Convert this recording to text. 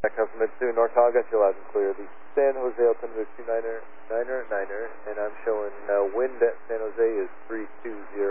come from Mitsui Norcal, got you loud and clear. The San Jose altimeter 299er, and I'm showing wind at San Jose is 320